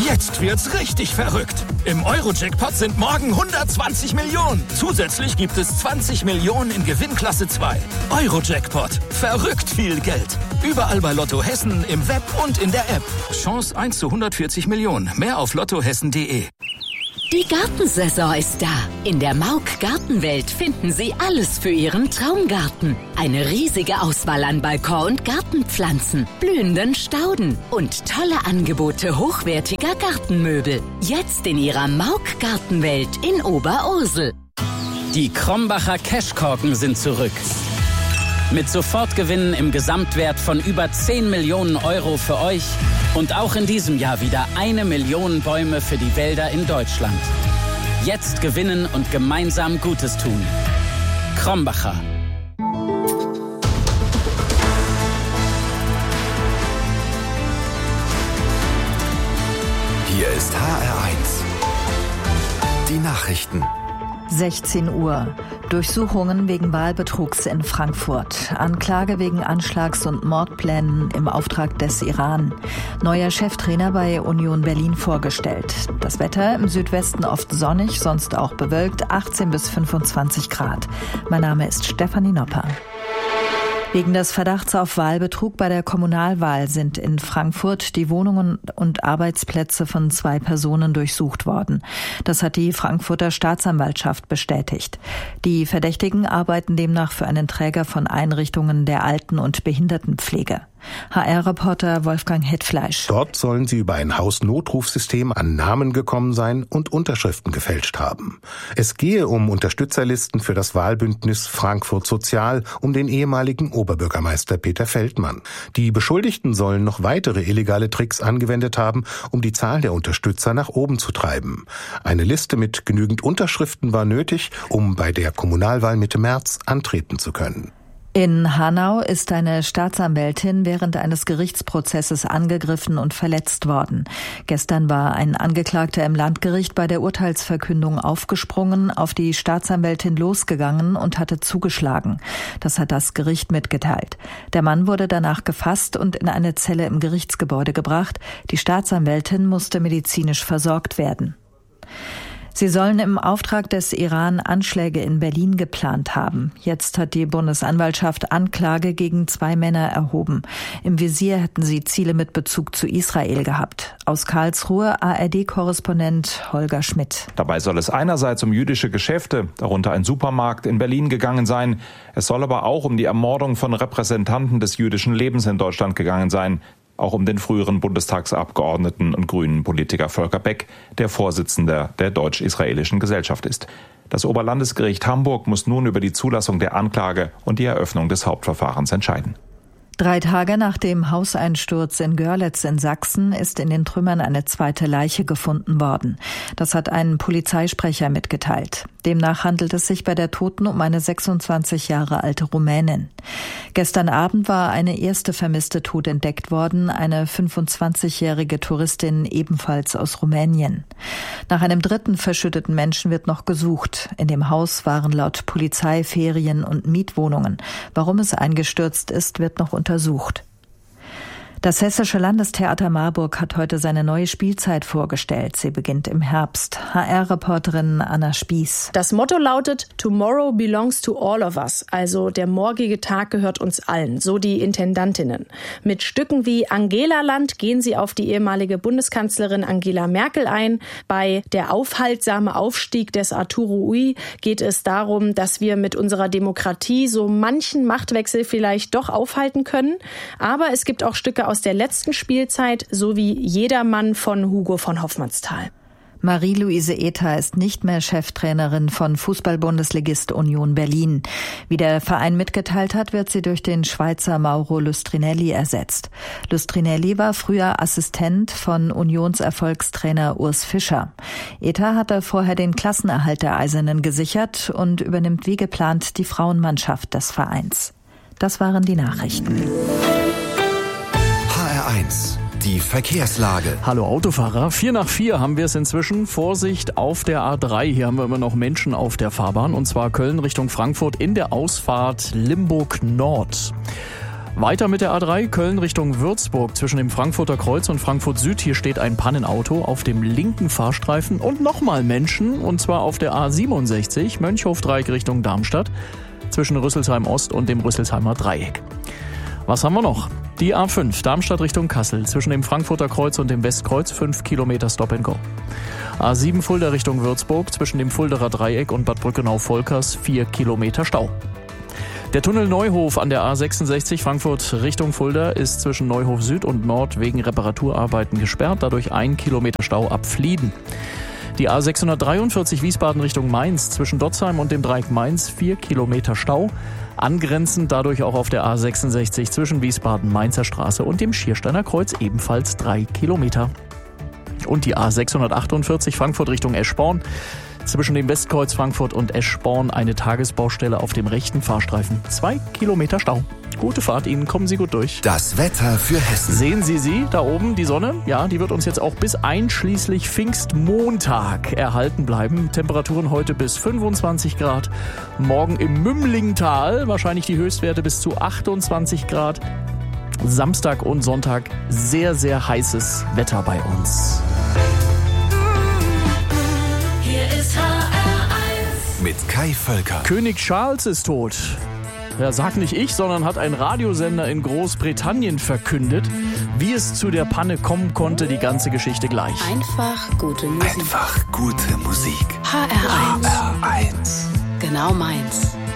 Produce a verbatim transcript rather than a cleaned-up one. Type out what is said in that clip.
Jetzt wird's richtig verrückt. Im Euro-Jackpot sind morgen hundertzwanzig Millionen. Zusätzlich gibt es zwanzig Millionen in Gewinnklasse zwei. Euro-Jackpot. Verrückt viel Geld. Überall bei Lotto Hessen, im Web und in der App. Chance eins zu hundertvierzig Millionen. Mehr auf lottohessen punkt de. Die Gartensaison ist da. In der Mauk Gartenwelt finden Sie alles für Ihren Traumgarten. Eine riesige Auswahl an Balkon- und Gartenpflanzen, blühenden Stauden und tolle Angebote hochwertiger Gartenmöbel. Jetzt in Ihrer Mauk Gartenwelt in Oberursel. Die Krombacher Cashkorken sind zurück. Mit Sofortgewinnen im Gesamtwert von über zehn Millionen Euro für euch und auch in diesem Jahr wieder eine Million Bäume für die Wälder in Deutschland. Jetzt gewinnen und gemeinsam Gutes tun. Krombacher. Hier ist H R eins. Die Nachrichten. sechzehn Uhr. Durchsuchungen wegen Wahlbetrugs in Frankfurt. Anklage wegen Anschlags- und Mordplänen im Auftrag des Iran. Neuer Cheftrainer bei Union Berlin vorgestellt. Das Wetter im Südwesten oft sonnig, sonst auch bewölkt, achtzehn bis fünfundzwanzig Grad. Mein Name ist Stefanie Nopper. Wegen des Verdachts auf Wahlbetrug bei der Kommunalwahl sind in Frankfurt die Wohnungen und Arbeitsplätze von zwei Personen durchsucht worden. Das hat die Frankfurter Staatsanwaltschaft bestätigt. Die Verdächtigen arbeiten demnach für einen Träger von Einrichtungen der Alten- und Behindertenpflege. H R-Reporter Wolfgang Hetfleisch. Dort sollen sie über ein Hausnotrufsystem an Namen gekommen sein und Unterschriften gefälscht haben. Es gehe um Unterstützerlisten für das Wahlbündnis Frankfurt Sozial um den ehemaligen Oberbürgermeister Peter Feldmann. Die Beschuldigten sollen noch weitere illegale Tricks angewendet haben, um die Zahl der Unterstützer nach oben zu treiben. Eine Liste mit genügend Unterschriften war nötig, um bei der Kommunalwahl Mitte März antreten zu können. In Hanau ist eine Staatsanwältin während eines Gerichtsprozesses angegriffen und verletzt worden. Gestern war ein Angeklagter im Landgericht bei der Urteilsverkündung aufgesprungen, auf die Staatsanwältin losgegangen und hatte zugeschlagen. Das hat das Gericht mitgeteilt. Der Mann wurde danach gefasst und in eine Zelle im Gerichtsgebäude gebracht. Die Staatsanwältin musste medizinisch versorgt werden. Sie sollen im Auftrag des Iran Anschläge in Berlin geplant haben. Jetzt hat die Bundesanwaltschaft Anklage gegen zwei Männer erhoben. Im Visier hätten sie Ziele mit Bezug zu Israel gehabt. Aus Karlsruhe A R D-Korrespondent Holger Schmidt. Dabei soll es einerseits um jüdische Geschäfte, darunter ein Supermarkt in Berlin, gegangen sein. Es soll aber auch um die Ermordung von Repräsentanten des jüdischen Lebens in Deutschland gegangen sein. Auch um den früheren Bundestagsabgeordneten und grünen Politiker Volker Beck, der Vorsitzender der Deutsch-Israelischen Gesellschaft ist. Das Oberlandesgericht Hamburg muss nun über die Zulassung der Anklage und die Eröffnung des Hauptverfahrens entscheiden. Drei Tage nach dem Hauseinsturz in Görlitz in Sachsen ist in den Trümmern eine zweite Leiche gefunden worden. Das hat ein Polizeisprecher mitgeteilt. Demnach handelt es sich bei der Toten um eine sechsundzwanzig Jahre alte Rumänin. Gestern Abend war eine erste Vermisste tot entdeckt worden, eine fünfundzwanzigjährige Touristin ebenfalls aus Rumänien. Nach einem dritten verschütteten Menschen wird noch gesucht. In dem Haus waren laut Polizei Ferien- und Mietwohnungen. Warum es eingestürzt ist, wird noch untersucht. Das Hessische Landestheater Marburg hat heute seine neue Spielzeit vorgestellt. Sie beginnt im Herbst. H R-Reporterin Anna Spieß. Das Motto lautet Tomorrow belongs to all of us, also der morgige Tag gehört uns allen, so die Intendantinnen. Mit Stücken wie Angelaland gehen sie auf die ehemalige Bundeskanzlerin Angela Merkel ein. Bei Der aufhaltsame Aufstieg des Arturo Ui geht es darum, dass wir mit unserer Demokratie so manchen Machtwechsel vielleicht doch aufhalten können. Aber es gibt auch Stücke aus der letzten Spielzeit sowie Jedermann von Hugo von Hoffmannsthal. Marie-Louise Ether ist nicht mehr Cheftrainerin von Fußball-Bundesligist Union Berlin. Wie der Verein mitgeteilt hat, wird sie durch den Schweizer Mauro Lustrinelli ersetzt. Lustrinelli war früher Assistent von Unionserfolgstrainer Urs Fischer. Ether hatte vorher den Klassenerhalt der Eisernen gesichert und übernimmt wie geplant die Frauenmannschaft des Vereins. Das waren die Nachrichten. H R eins. Die Verkehrslage. Hallo Autofahrer, vier nach vier haben wir es inzwischen. Vorsicht auf der A drei, hier haben wir immer noch Menschen auf der Fahrbahn und zwar Köln Richtung Frankfurt in der Ausfahrt Limburg Nord. Weiter mit der A drei, Köln Richtung Würzburg. Zwischen dem Frankfurter Kreuz und Frankfurt Süd. Hier steht ein Pannenauto auf dem linken Fahrstreifen. Und nochmal Menschen, und zwar auf der A siebenundsechzig, Mönchhof-Dreieck Richtung Darmstadt. Zwischen Rüsselsheim Ost und dem Rüsselsheimer Dreieck. Was haben wir noch? Die A fünf, Darmstadt Richtung Kassel. Zwischen dem Frankfurter Kreuz und dem Westkreuz fünf Kilometer Stop and Go. A sieben Fulda Richtung Würzburg. Zwischen dem Fulderer Dreieck und Bad Brückenau-Volkers vier Kilometer Stau. Der Tunnel Neuhof an der A sechsundsechzig Frankfurt Richtung Fulda ist zwischen Neuhof Süd und Nord wegen Reparaturarbeiten gesperrt. Dadurch ein Kilometer Stau ab Flieden. Die A sechshundertdreiundvierzig Wiesbaden Richtung Mainz zwischen Dotzheim und dem Dreieck Mainz vier Kilometer Stau. Angrenzend dadurch auch auf der A sechsundsechzig zwischen Wiesbaden Mainzer Straße und dem Schiersteiner Kreuz ebenfalls drei Kilometer. Und die A sechshundertachtundvierzig Frankfurt Richtung Eschborn. Zwischen dem Westkreuz Frankfurt und Eschborn eine Tagesbaustelle auf dem rechten Fahrstreifen. Zwei Kilometer Stau. Gute Fahrt Ihnen, kommen Sie gut durch. Das Wetter für Hessen. Sehen Sie sie da oben, die Sonne? Ja, die wird uns jetzt auch bis einschließlich Pfingstmontag erhalten bleiben. Temperaturen heute bis fünfundzwanzig Grad. Morgen im Mümlingtal wahrscheinlich die Höchstwerte bis zu achtundzwanzig Grad. Samstag und Sonntag sehr, sehr heißes Wetter bei uns. Mit Kai Völker. König Charles ist tot. Ja, sag nicht ich, sondern hat ein Radiosender in Großbritannien verkündet. Wie es zu der Panne kommen konnte, die ganze Geschichte gleich. Einfach gute Musik. Einfach gute Musik. H R eins. H R eins. Genau meins.